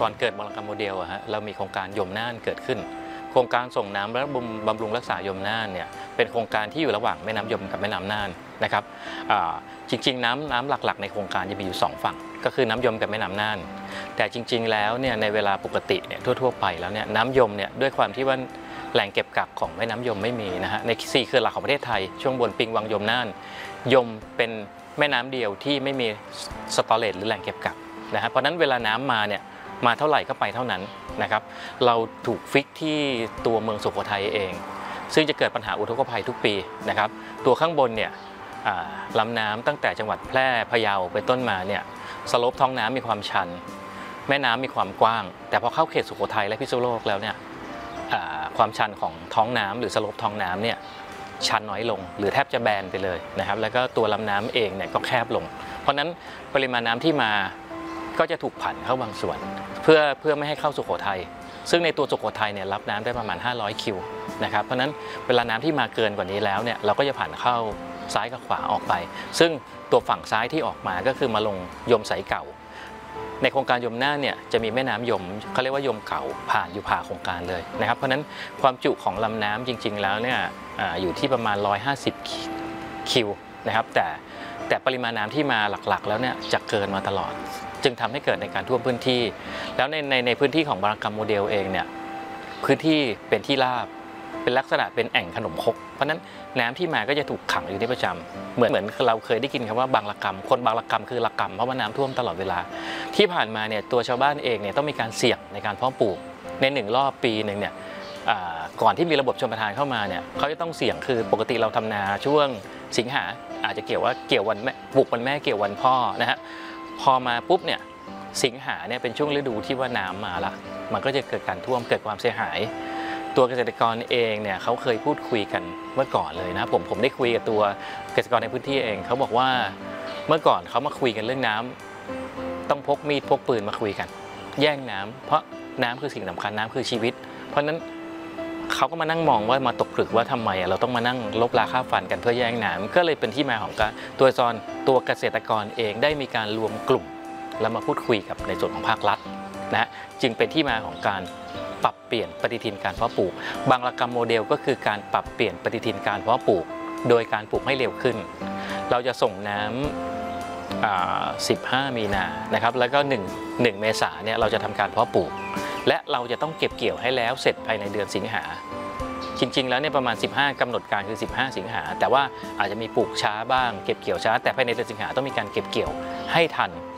ก่อนเกิดบางระกรรมโมเดลเรามีโครงการยมน่านเกิดขึ้นโครงการส่งน้ำและบำรุงรักษายมน่านเนี่ยเป็นโครงการที่อยู่ระหว่างแม่น้ำยมกับแม่น้ำน่านนะครับจริงๆน้ำหลักๆในโครงการจะมีอยู่2ฝั่งก็คือน้ำยมกับแม่น้ำน่านแต่จริงๆแล้วเนี่ยในเวลาปกติเนี่ยทั่วๆไปแล้วเนี่ยน้ำยมเนี่ยด้วยความที่ว่าแหล่งเก็บกักของแม่น้ำยมไม่มีนะฮะใน4เขื่อนหลักของประเทศไทยช่วงบนปิงวังยมน่านยมเป็นแม่น้ำเดียวที่ไม่มีสตอเรจหรือแหล่งเก็บกักนะฮะเพราะนั้นเวลาน้ำมาเนี่ยมาเท่าไหร่ก็ไปเท่านั้นนะครับเราถูกฟิกที่ตัวเมืองสุโขทัยเองซึ่งจะเกิดปัญหาอุทกภัยทุกปีนะครับตัวข้างบนเนี่ยลำน้ำตั้งแต่จังหวัดแพร่พะเยาไปต้นมาเนี่ยสโลปท้องน้ำมีความชันแม่น้ำมีความกว้างแต่พอเข้าเขตสุโขทัยและพิษณุโลกแล้วเนี่ยความชันของท้องน้ำหรือสโลปท้องน้ำเนี่ยชันน้อยลงหรือแทบจะแบนไปเลยนะครับแล้วก็ตัวลำน้ำเองเนี่ยก็แคบลงเพราะนั้นปริมาณน้ำที่มาก็จะถูกผันเข้าบางส่วนเพื่อไม่ให้เข้าสุโขทัยซึ่งในตัวสุโขทัยเนี่ยรับน้ำได้ประมาณ500คิวนะครับเพราะนั้นเวลาน้ำที่มาเกินกว่านี้แล้วเนี่ยเราก็จะผ่านเข้าซ้ายกับขวาออกไปซึ่งตัวฝั่งซ้ายที่ออกมาก็คือมาลงยมสายเก่าในโครงการยมน่านเนี่ยจะมีแม่น้ำยมเขาเรียกว่ายมเก่าผ่านอยู่ผ่าโครงการเลยนะครับเพราะนั้นความจุของลำน้ำจริงๆแล้วเนี่ยอยู่ที่ประมาณ150คิวนะครับแต่ปริมาณน้ำที่มาหลักๆแล้วเนี่ยจะเกินมาตลอดจึงทำให้เกิดในการท่วมพื้นที่แล้วในพื้นที่ของบางระกรรมโมเดลเองเนี่ยพื้นที่เป็นที่ราบเป็นลักษณะเป็นแอ่งขนมครกเพราะนั้นน้ำที่มาก็จะถูกขังอยู่ที่ประจำเหมือนเราเคยได้กินคำว่าบางระกรรมคนบางระกรรมคือระกรรมเพราะว่าน้ำท่วมตลอดเวลาที่ผ่านมาเนี่ยตัวชาวบ้านเองเนี่ยต้องมีการเสี่ยงในการเพาะปลูกใน1รอบปีหนึ่งเนี่ยก่อนที่มีระบบชลประทานเข้ามาเนี่ยเขาจะต้องเสี่ยงคือปกติเราทำนาช่วงสิงหาอาจจะเกี่ยววันแม่ปลูกวันแม่เกี่ยววันพ่อนะฮะพอมาปุ๊บเนี่ยสิงหาเนี่ยเป็นช่วงฤดูที่ว่าน้ำมาละมันก็จะเกิดการท่วมเกิดความเสียหายตัวเกษตรกรเองเนี่ยเขาเคยพูดคุยกันเมื่อก่อนเลยนะผมได้คุยกับตัวเกษตรกรในพื้นที่เองเขาบอกว่าเมื่อก่อนเขามาคุยกันเรื่องน้ำต้องพกมีดพกปืนมาคุยกันแย่งน้ำเพราะน้ำคือสิ่งสำคัญน้ำคือชีวิตเพราะนั้นเขาก็มานั่งมองว่ามาตกผลึกว่าทำไมเราต้องมานั่งลบราค่าฟันกันเพื่อแย่งน้ำก็เลยเป็นที่มาของการตัวเกษตรกรเองได้มีการรวมกลุ่มแล้วมาพูดคุยกับในส่วนของภาครัฐนะจึงเป็นที่มาของการปรับเปลี่ยนปฏิทินการเพาะปลูกบางระกรรมโมเดลก็คือการปรับเปลี่ยนปฏิทินการเพาะปลูกโดยการปลูกให้เร็วขึ้นเราจะส่งน้ำ15 มีนานะครับแล้วก็1 เมษายนเนี่ยเราจะทำการเพาะปลูกและเราจะต้องเก็บเกี่ยวให้แล้วเสร็จภายในเดือนสิงหาจริงๆแล้วเนี่ยประมาณ15กำหนดการคือ15 สิงหาแต่ว่าอาจจะมีปลูกช้าบ้างเก็บเกี่ยวช้าแต่ภายในเดือนสิงหาต้องมีการเก็บเกี่ยวให้ทัน